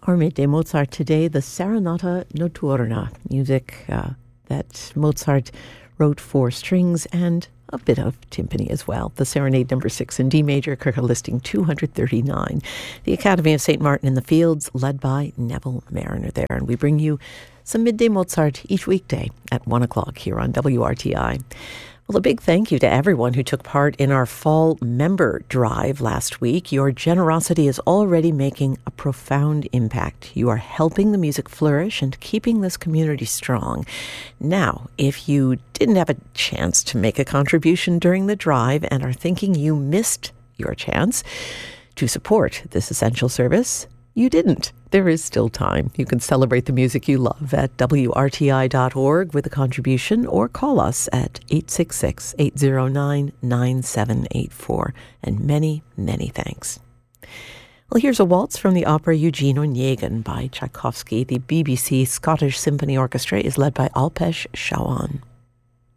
For midday Mozart today, the Serenata Notturna, music that Mozart wrote for strings and a bit of timpani as well. The Serenade No. 6 in D major, Kirche listing 239. The Academy of St. Martin in the Fields, led by Neville Mariner there. And we bring you some midday Mozart each weekday at 1 o'clock here on WRTI. Well, a big thank you to everyone who took part in our fall member drive last week. Your generosity is already making a profound impact. You are helping the music flourish and keeping this community strong. Now, if you didn't have a chance to make a contribution during the drive and are thinking you missed your chance to support this essential service, you didn't. There is still time. You can celebrate the music you love at WRTI.org with a contribution or call us at 866-809-9784. And many, many thanks. Well, here's a waltz from the opera Eugene Onegin by Tchaikovsky. The BBC Scottish Symphony Orchestra is led by Alpesh Chauhan.